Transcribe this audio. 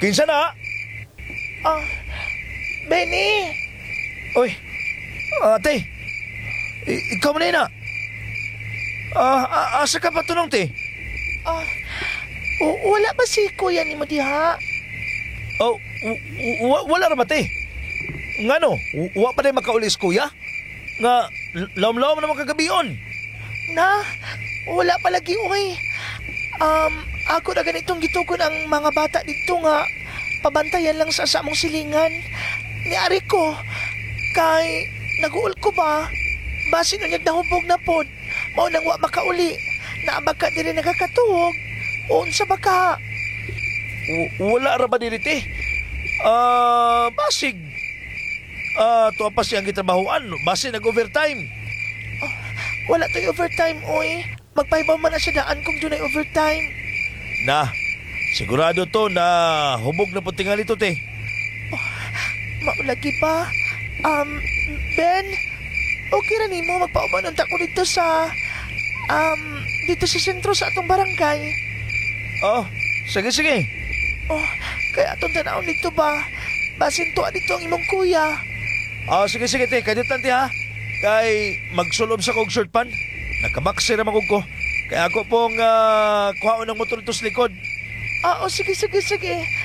Kinsa na? Ah, Benny! Oy, ate. Ikaw man na. Asa ka pa tunong, te? Ah, wala ba si kuya ni mo diha? Oh, wala ra ba, te? Ngano, wa pa rin makaulis, kuya? Nga, lawom-lawom naman kagabion. Na, wala palagi, uy. Ako na ganitong gitugon ang mga bata dito nga pabantayan lang sa among silingan. Niari ko, kay naguol ko ba? Basin unyag nahubog na pod. Mao nang wa makauli. Naabag ka diri nagakatuhog. Unsa ba ka? Wala ra ba dili, te? Basig. Tuwa pa siyang gitrabahoan. Basig nag-overtime. Wala to'y overtime, uy. Magpaibaw man na siya daan kung dunay overtime. Na, sigurado to na hubog na po tingali to, te. Maulagi pa. Ben, okay ra nimo magpaumanon ta ko dito sa dito sa sentro sa atong barangay. Oh, sige. Oh, kaya atong tanaw dito ba? Basin to dito ang imong kuya. Sige, te. Kaditan, te, ha? Kay magsulob sa kong short pan. Nakabaksi na magug ko. Kaya ako pong kuhaon ng motor ito sa likod. Sige.